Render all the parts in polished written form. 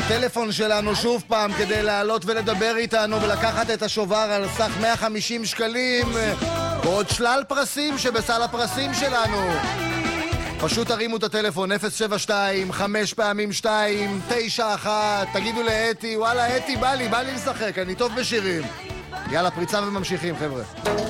הטלפון שלנו שוב פעם כדי לעלות ולדבר איתנו ולקחת את השובר על סך 150 שקלים ועוד שלל פרסים שבסל הפרסים שלנו. פשוט תרימו את הטלפון 072 5 פעמים 2 9 1. תגידו לאתי, וואלה אתי בא לי לשחק, אני טוב בשירים. יאללה, פריצה וממשיכים חבר'ה.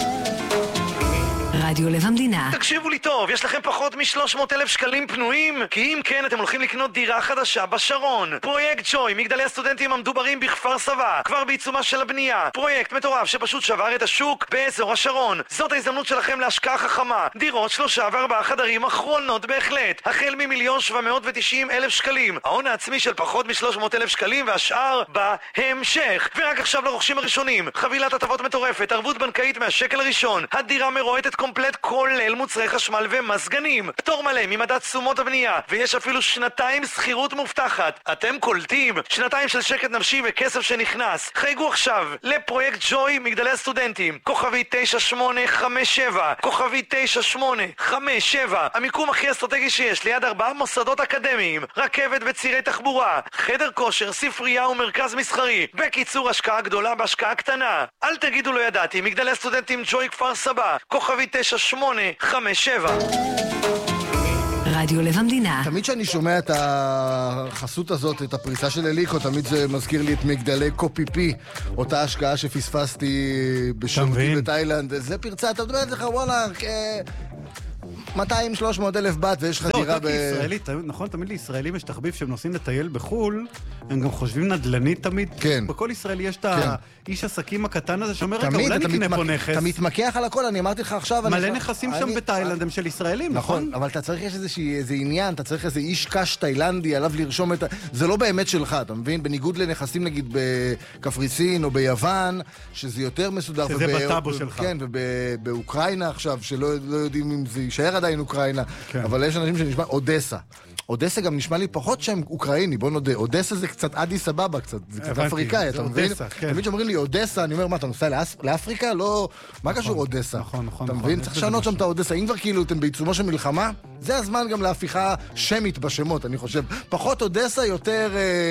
רדיו לב המדינה. תקשיבו לי טוב, יש לכם פחות מ-300,000 שקלים פנויים? כי אם כן, אתם הולכים לקנות דירה חדשה בשרון. פרויקט ג'וי, מגדלי הסטודנטים המדוברים בכפר סבא, כבר בעיצומה של הבנייה. פרויקט מטורף שפשוט שבר את השוק באזור השרון. זאת ההזדמנות שלכם להשקעה חכמה. דירות 3 ו4 חדרים אחרונות בהחלט. החל מ1,790,000 שקלים. ההון העצמי של פחות מ-300,000 שקלים והשאר בהמשך. ורק עכשיו לרוכשים הראשונים. חבילת הטבות מטורפת, ערבות בנקאית מהשקל הראשון. הדירה מרועטת קומפלט כולל מוצרי חשמל ומסגנים. פטור מלא ממדד תשומות הבנייה. ויש אפילו 2 שכירות מובטחת. אתם קולטים? 2 של שקט נפשי וכסף שנכנס. חייגו עכשיו לפרויקט ג'וי מגדלי הסטודנטים. כוכבי 9857. כוכבי 9857. המיקום הכי אסטרטגי שיש ליד 4 מוסדות אקדמיים. רכבת בצירי תחבורה. חדר כושר, ספרייה ומרכז מסחרי. בקיצור, השקעה גדולה בהשקעה קטנה. אל תגידו לא ידעתי. מגדלי הסטודנטים ג'וי כפר סבא. כוכבי 9857. רדיו לב המדינה. תמיד שאני שומע את החסות הזאת, את הפריסה של אליקו, תמיד זה מזכיר לי את מגדלי קופיפי, אותה השקעה שפספסתי בשירותי בתאילנד. זה פרצה, אתה מדבר לך, וואלה, 200-300 אלף בת ויש לך דירה נכון, תמיד לישראלים יש תחביב שהם נוסעים לטייל בחול, הם גם חושבים נדלנית תמיד. כן. בכל ישראל יש את האיש עסקים הקטן הזה שאומר, רגע, אולי נקנה פה נכס. אתה מתמקח על הכל, אני אמרתי לך עכשיו. מלא נכסים שם בתאילנד הם של ישראלים, נכון? אבל אתה צריך, יש איזה עניין, אתה צריך איזה איש קש תאילנדי עליו לרשום את זה לא באמת שלך, אתה מבין? בניגוד לנכסים נגיד בקפריסין או ביוון, שזה יותר מסודר. שזה בטאבו שלך. כן, ובאוקראינה עכשיו, שלא יודעים אם זה יישאר עדיין אוקראינה, אבל יש אנשים שנשמע אודסה. אודסה גם נשמע לי פחות שם אוקראיני, בוא נודה. אודסה זה קצת אדיס אבבה קצת, זה קצת אפריקאי, אתה מבין? תמיד שאומרים לי אודסה, אני אומר, מה, אתה נוסע לאפריקה? לא, מה קשור אודסה? נכון. אתה מבין? צריך לשנות שם את האודסה. אם כבר כאילו אתם בעיצומו של מלחמה, זה הזמן גם להפיכה שמית בשמות, אני חושב. פחות אודסה, יותר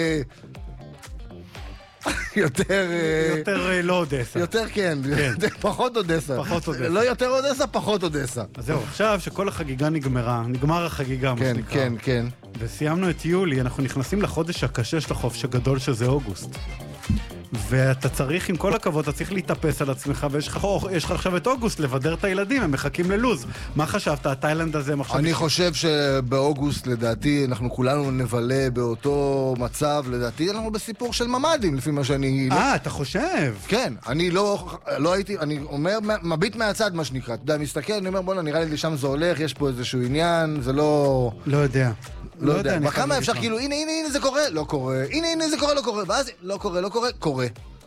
לא אודסה. יותר כן, פחות אודסה. לא יותר אודסה, פחות אודסה. אז זהו, עכשיו שכל החגיגה נגמר החגיגה, מה שנקרא. כן. וסיימנו את יולי, אנחנו נכנסים לחודש הקשה של החופש הגדול שזה אוגוסט. ואתה צריך, עם כל הכבוד, אתה צריך להתאפס על עצמך, ויש לך עכשיו את אוגוסט לבדר את הילדים, הם מחכים ללוז. מה חשבת, התאילנד הזה? אני חושב שבאוגוסט, לדעתי, אנחנו כולנו נבלה באותו מצב, לדעתי, אנחנו בסיפור של ממדים, לפי מה שאני... אתה חושב? כן, אני לא הייתי, אני אומר, מביט מהצד, מה שנקרא. אתה יודע, מסתכל, אני אומר, בוא'נה, נראה לי לשם זה הולך, יש פה איזשהו עניין, זה לא... לא יודע. לא יודע. בכמה אפשר כאילו, הנה זה קורה, לא קורה. הנה זה קורה, לא קורה. ואז לא קורה, קורה.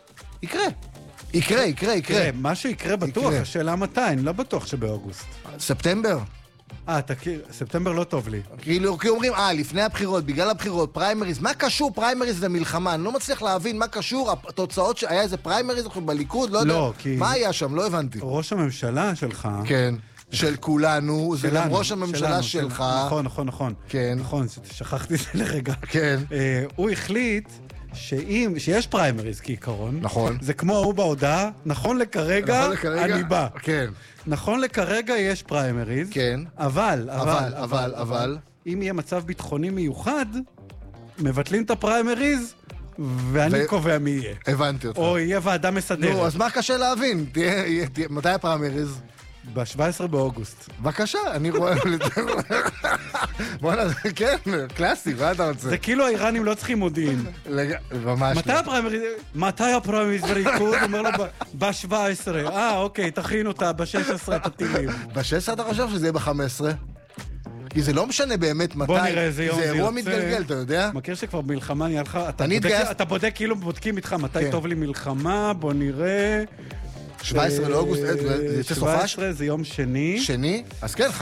יקרה. מה שיקרה בטוח, השאלה מתי, אני לא בטוח שבאוגוסט. ספטמבר? ספטמבר לא טוב לי. כאילו, כי אומרים, לפני הבחירות, בגלל הבחירות, פריימריז, מה קשור פריימריז למלחמה? אני לא מצליח להבין מה קשור, התוצאות שהיה איזה פריימריז בליכוד, לא יודע. מה היה שם? לא הבנתי. ראש הממשלה שלך... כן. של כולנו, זה גם ראש הממשלה שלך. נכון. כן. נכון, שכחתי זה לרגע. כן. הוא החליט שיש פריימריז כעיקרון. נכון. זה כמו הוא בהודעה, נכון לכרגע, אני בא. כן. נכון לכרגע יש פריימריז. כן. אבל, אם יהיה מצב ביטחוני מיוחד, מבטלים את הפריימריז, ואני קובע מי יהיה. הבנתי אותך. או יהיה ועדה מסדרת. נו, אז מה קשה להבין? מתי הפריימריז? ב-17 באוגוסט. בבקשה, אני רואה... בוא'נה, כן, קלאסי, מה אתה רוצה? זה כאילו האיראנים לא צריכים מודיעין. ממש. מתי הפריימריז בליכוד? אומר לו, ב-17. אוקיי, תכין אותה, ב-16 את הטילים. ב-16 אתה חושב שזה יהיה ב-15? כי זה לא משנה באמת מתי. בוא נראה איזה יום זה יוצא. זה אירוע מתגלגל, אתה יודע? מכיר שכבר במלחמה נהיה לך... אתה בודק כאילו בודקים איתך מתי טוב לי מלחמה, בוא נראה... 17 לאוגוסט, זה סופש? 17 זה יום שני. שני? אז כן,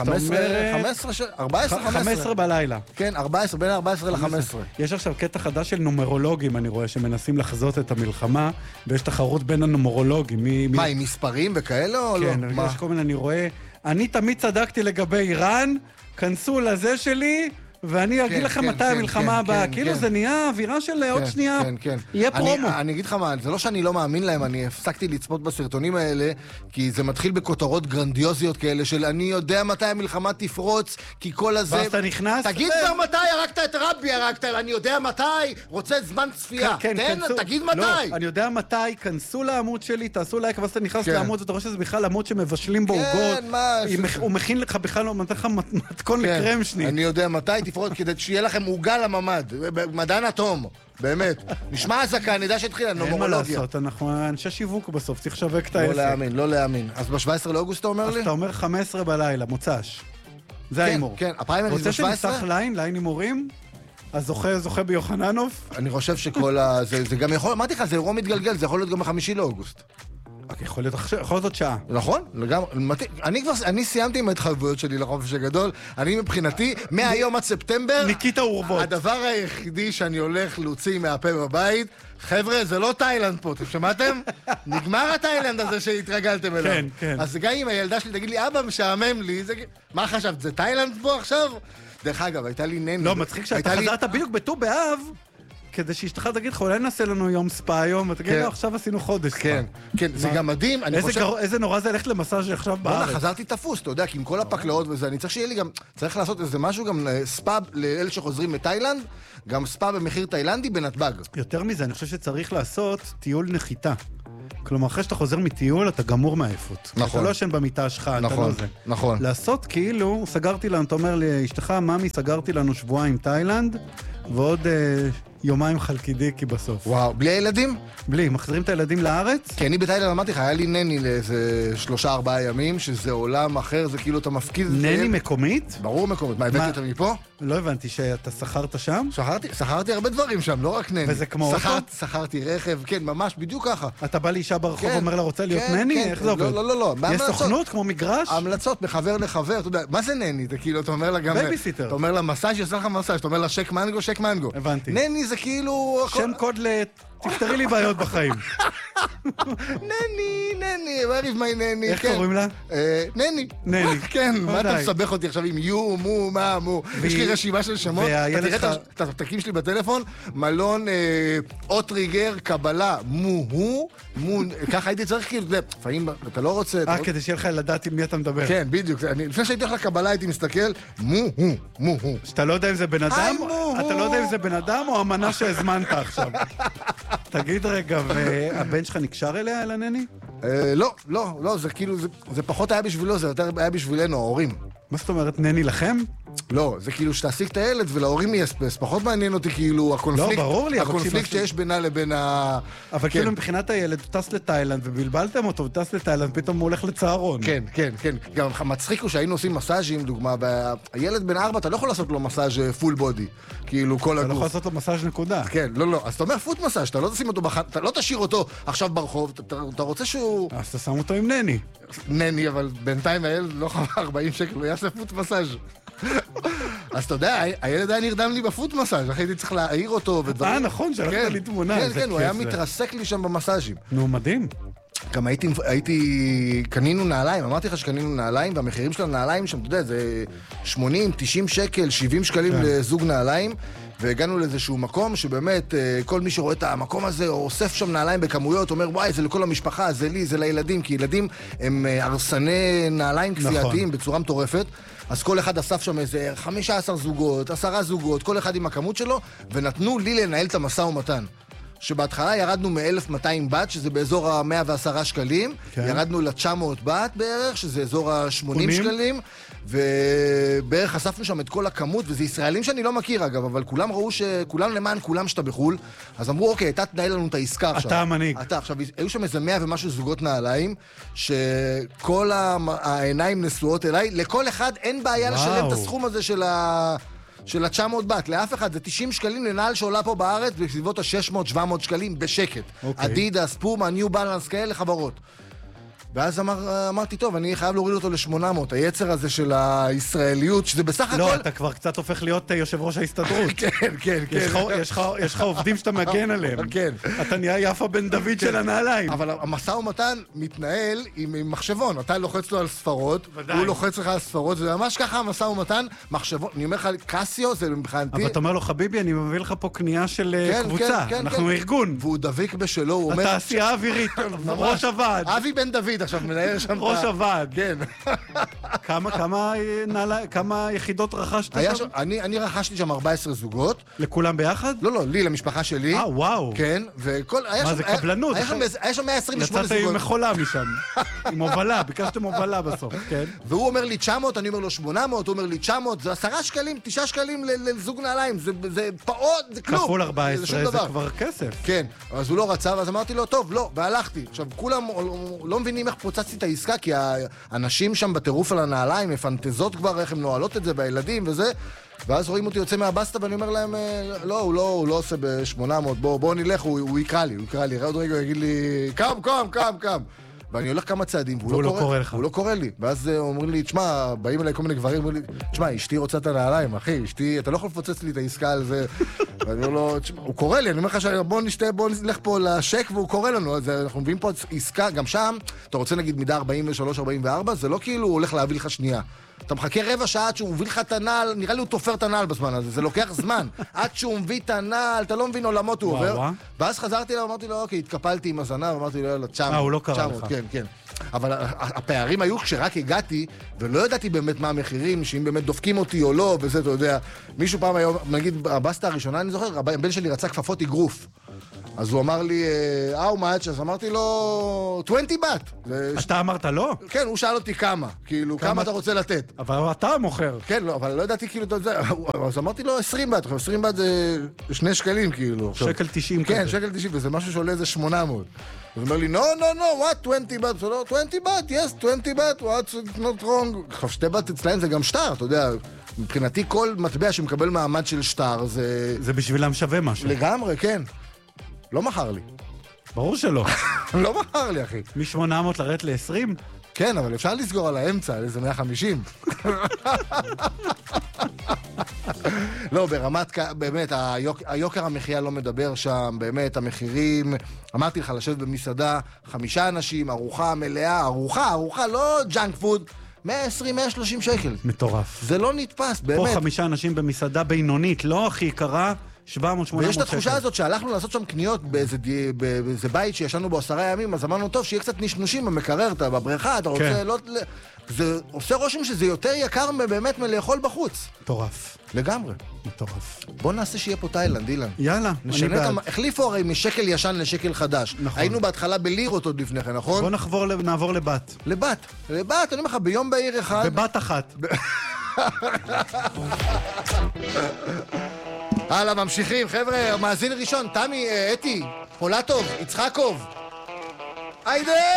15 בלילה. כן, 14, בין 14 ל-15. יש עכשיו קטע חדש של נומרולוגים, אני רואה, שמנסים לחזות את המלחמה, ויש תחרות בין הנומרולוגים. מה, עם מספרים וכאלה או לא? כן, יש כל מיני, אני רואה, אני תמיד צדקתי לגבי איראן, כנסו לזה שלי, ואני אגיד לכם מתי המלחמה הבאה. כאילו זה נהיה אווירה של עוד שנייה, יהיה פרומו. אני אגיד לך מה, זה לא שאני לא מאמין להם, אני הפסקתי לצפות בסרטונים האלה, כי זה מתחיל בכותרות גרנדיוזיות כאלה של אני יודע מתי המלחמה תפרוץ, כי כל הזה... ואז אתה נכנס... תגיד כבר מתי הרגת את רבי, אני יודע מתי, רוצה זמן צפייה. תגיד מתי. לא, אני יודע מתי, כנסו לעמוד שלי, תעשו לייק, ואז אתה נכנס לעמוד, ואתה רואה שזה בכלל עמוד שמבשלים בו עוגות. הוא מכין לך בכלל, הוא נותן לך מתכון לקרם שני. אני יודע מתי תפרוץ, כדי שיהיה לכם עוגה לממד, מדען אטום, באמת. נשמע הזקה, אני יודע שהתחילה נומרולוגיה. אין מה לעשות, אנחנו אנשי שיווק בסוף, צריך לשווק את העסק. לא להאמין. אז ב-17 לאוגוסט אתה אומר לי? אז אתה אומר 15 בלילה, מוצ"ש. זה ההימור. כן, הפריימריז ב-17? רוצה שנפתח ליין הימורים? אז זוכה ביוחננוף? אני חושב שכל זה גם יכול, אמרתי לך, זה אירוע מתגלגל, זה יכול להיות גם ב5 לאוגוסט. יכול להיות עוד שעה. נכון, לגמרי. אני סיימתי עם ההתחייבויות שלי לחופש הגדול. אני מבחינתי, מהיום עד ספטמבר... ניקית אורבות. הדבר היחידי שאני הולך להוציא מהפה בבית, חבר'ה, זה לא תאילנד פה, אתם שמעתם? נגמר התאילנד הזה שהתרגלתם אליו. כן, כן. אז גם אם הילדה שלי תגיד לי, אבא, משעמם לי, מה חשבת, זה תאילנד פה עכשיו? דרך אגב, הייתה לי נני. לא, מצחיק שאתה חזרת בדיוק בט"ו באב, כדי שאשתך תגיד לך, אולי נעשה לנו יום ספה היום, ותגיד, לא, עכשיו עשינו חודש ספה. כן, כן, זה גם מדהים. איזה נורא זה ללכת למסאז' עכשיו בארץ. חזרתי תפוס, אתה יודע, כי עם כל הפקלאות וזה, אני צריך שיהיה לי גם, צריך לעשות איזה משהו גם ספה לאלה שחוזרים מתאילנד, גם ספה במחיר תאילנדי בנתב"ג. יותר מזה, אני חושב שצריך לעשות טיול נחיתה. כלומר, אחרי שאתה חוזר מטיול, אתה גמור מעייפות. נכון. אתה לא ישן במיטה שלך, אתה לא זה. נכון. לעשות כאילו, סגרתי לנו, אתה אומר לי, אשתך, ממי, סגרתי לנו שבועיים תאילנד, ועוד יומיים חלקידיקי בסוף. וואו, בלי הילדים? בלי, מחזירים את הילדים לארץ? כי אני בתאילנד אמרתי לך, היה לי נני לאיזה 3-4 ימים, שזה עולם אחר, זה כאילו אתה מפקיד... נני מקומית? ברור מקומית. מה, הבאתי אותה מפה? לא הבנתי, שאתה שכרת שם? שכרתי הרבה דברים שם, לא רק נני. וזה כמו אוטו? שכרתי רכב, כן, ממש, בדיוק ככה. אתה בא לאישה ברחוב ואומר לה, רוצה להיות נני? איך זה עובד? לא. יש סוכנות כמו מגרש? המלצות, מחבר לחבר, אתה יודע, מה זה נני? אתה כאילו, אתה אומר לה גם... בייביסיטר. אתה אומר לה מסאז' יעשה לך מסאז', אתה אומר לה שק מנגו, שק מנגו. הבנתי. נני זה כאילו... שם קוד תפתרי לי בעיות בחיים. נני, where is my נני? איך קוראים לה? נני. נני. כן, מה אתה מסבך אותי עכשיו עם יו, מו, מה, מו. יש לי רשימה של שמות. אתה תראה את הפתקים שלי בטלפון, מלון, אוטריגר, קבלה, מו, ככה הייתי צריך כאילו, לפעמים אתה לא רוצה... כדי שיהיה לך לדעת עם מי אתה מדבר. כן, בדיוק. לפני שהייתי הולך לקבלה הייתי מסתכל, מו. שאתה לא יודע אם זה בן אדם? אתה לא יודע אם זה בן אדם או המנה שהזמנת עכשיו? תגיד רגע, והבן שלך נקשר אליה, אל הנני? לא, זה כאילו, זה פחות היה בשבילו, זה יותר היה בשבילנו, ההורים. מה זאת אומרת, נני לכם? לא, זה כאילו שתעסיק את הילד ולהורים יספס, פחות מעניין אותי כאילו הקונפליקט, לא, ברור לי, הקונפליקט שיש בינה לבין ה... אבל כאילו מבחינת הילד, הוא טס לתאילנד ובלבלתם אותו, הוא טס לתאילנד, פתאום הוא הולך לצהרון. כן. גם מצחיק הוא שהיינו עושים מסאז'ים, דוגמה, הילד בן 4, אתה לא יכול לעשות לו מסאז' פול בודי, כאילו כל הגוף. אתה לא יכול לעשות לו מסאז' נקודה. כן, לא, אז אתה אומר פוט מסאז', אתה לא תשים אותו אתה לא תשאיר אותו עכשיו ברחוב, אתה רוצה שהוא... אז אתה שם אותו עם נני. נני, אבל בינתיים הילד לא חווה 40 שקל, הוא יעשה פוט מסאז'. אז אתה יודע, הילד היה נרדם לי בפוט מסאז', אחרי הייתי צריך להעיר אותו ודברים. נכון, שלחת לי תמונה. כן, הוא היה מתרסק לי שם במסאז'ים. נו, מדהים. גם קנינו נעליים, אמרתי לך שקנינו נעליים, והמחירים של הנעליים שם, אתה יודע, זה 80, 90 שקל, 70 שקלים לזוג נעליים, והגענו לאיזשהו מקום שבאמת כל מי שרואה את המקום הזה אוסף שם נעליים בכמויות, אומר וואי, זה לכל המשפחה, זה לי, זה לילדים, כי ילדים הם הרסני נעליים כפייתיים בצורה מטורפת. אז כל אחד אסף שם איזה 15 זוגות, 10 זוגות, כל אחד עם הכמות שלו, ונתנו לי לנהל את המשא ומתן. שבהתחלה ירדנו מ-1200 בת, שזה באזור ה-110 שקלים, ירדנו ל-900 בת בערך, שזה אזור ה-80 שקלים, ובערך אספנו שם את כל הכמות, וזה ישראלים שאני לא מכיר אגב, אבל כולם ראו שכולם למען כולם שאתה בחול, אז אמרו, אוקיי, אתה תנהל לנו את העסקה עכשיו. אתה המנהיג. עכשיו, היו שם איזה 100 ומשהו זוגות נעליים, שכל העיניים נשואות אליי, לכל אחד אין בעיה לשלם את הסכום הזה של ה-900 בת, לאף אחד, זה 90 שקלים לנעל שעולה פה בארץ, בסביבות ה-600-700 שקלים בשקט. אדידס, פומה, ניו בלנס, כאלה חברות. ואז אמרתי, טוב, אני חייב להוריד אותו ל-800, היצר הזה של הישראליות, שזה בסך הכל... לא, אתה כבר קצת הופך להיות יושב ראש ההסתדרות. כן, כן, כן. יש לך עובדים שאתה מגן עליהם. כן. אתה נהיה יפה בן דוד של הנעליים. אבל המשא ומתן מתנהל עם מחשבון, אתה לוחץ לו על ספרות, הוא לוחץ לך על ספרות, זה ממש ככה המשא ומתן, מחשבון, אני אומר לך, קסיו זה מבחינתי... אבל אתה אומר לו, חביבי, אני מביא לך פה קנייה של קבוצה, אנחנו ארגון. והוא דביק בשלו, הוא אומר... התעשייה האווירית, ראש הוועד. אבי בן דוד עכשיו מנהל שם... ראש הוועד. כן. כמה יחידות רכשת שם? אני רכשתי שם 14 זוגות. לכולם ביחד? לא, לי, למשפחה שלי. וואו. כן, וכל... מה זה קבלנות? היה שם 128 זוגות. יצאת עם מחולה משם. עם הובלה, ביקשתם הובלה בסוף, כן? והוא אומר לי 900, אני אומר לו 800, הוא אומר לי 900, זה 10 שקלים, 9 שקלים לזוג נעליים, זה פעוט, זה כלום. כפול 14, זה כבר כסף. כן, אז הוא לא רצה, ואז אמרתי לו, טוב, לא, והלכתי. עכשיו, כולם לא מבינים איך פוצצתי את העסקה, כי האנשים שם בטירוף על הנעליים, מפנטזות כבר איך הם נועלות את זה, והילדים וזה, ואז רואים אותי יוצא מהבסטה, ואני אומר להם, לא, הוא לא עושה ב-800, בוא נלך, הוא יקרא לי, עוד רגע הוא יגיד לי, קם. ואני הולך כמה צעדים, והוא לא קורא לך. הוא לא קורא לי. ואז אומרים לי, תשמע, באים אליי כל מיני גברים, אומרים לי, תשמע, אשתי רוצה את הנעליים, אחי, אשתי, אתה לא יכול לפוצץ לי את העסקה על זה. ואני אומר לו, הוא קורא לי, אני אומר לך, בוא נלך פה לשק, והוא קורא לנו. אז אנחנו מביאים פה עסקה, גם שם, אתה רוצה נגיד מידה 43-44, זה לא כאילו הוא הולך להביא לך שנייה. אתה מחכה רבע שעה עד שהוא מביא לך את הנעל, נראה לי הוא תופר את הנעל בזמן הזה, זה לוקח זמן. עד שהוא מביא את הנעל, אתה לא מבין עולמות הוא עובר. ואז חזרתי לו, אמרתי לו, אוקיי, התקפלתי עם הזנב, אמרתי לו, 900. הוא לא קרא לך. כן. אבל הפערים היו כשרק הגעתי, ולא ידעתי באמת מה המחירים, שאם באמת דופקים אותי או לא, וזה, אתה יודע. מישהו פעם היום, נגיד, הבסטה הראשונה, אני זוכר, הבן שלי רצה כפפות אגרוף. אז הוא אמר לי, how much? אז אמרתי לו, 20 בת. אתה אמרת לא? כן, הוא שאל אותי כמה. כאילו, כמה אתה רוצה לתת? אבל אתה מוכר. כן, לא, אבל לא ידעתי כאילו, אז אמרתי לו 20 בת. 20 בת זה 2 שקלים, כאילו. שקל 90 כזה. כן, שקל 90, וזה משהו שעולה איזה 800. הוא אומר לי, no, what, 20 בת? 20 בת, yes, 20 בת, what's not wrong. 2 בת אצלהם זה גם שטר, אתה יודע. מבחינתי כל מטבע שמקבל מעמד של שטר, זה בשבילם שווה משהו. לגמרי, כן. לא מחר לי. ברור שלא. לא מחר לי, אחי. מ-800 לרדת ל-20? כן, אבל אפשר לסגור על האמצע, על איזה 150. לא, ברמת, באמת, היוקר המחיה לא מדבר שם, באמת, המחירים, אמרתי לך, לשבת במסעדה, 5 אנשים, ארוחה מלאה, ארוחה, לא ג'אנק פוד, 120-130 שקל. מטורף. זה לא נתפס, באמת. פה 5 אנשים במסעדה בינונית, לא הכי יקרה, 700-800 שקל. ויש את התחושה הזאת שהלכנו לעשות שם קניות באיזה בית שישנו בו 10 ימים, אז אמרנו, טוב, שיהיה קצת נשנושים במקרר, אתה בבריכה, אתה רוצה לא... זה עושה רושם שזה יותר יקר באמת מלאכול בחוץ. מטורף. לגמרי. מטורף. בוא נעשה שיהיה פה תאילנד, אילן. יאללה, אני בעד. החליפו הרי משקל ישן לשקל חדש. נכון. היינו בהתחלה בלירות עוד לפני כן, נכון? בוא נעבור לבת. לבת, אני אומר לך, ביום בהיר אחד... בבת אחת. הלאה, ממשיכים, חבר'ה, מאזין ראשון, תמי, אתי, פולטוב, יצחקוב. היידה!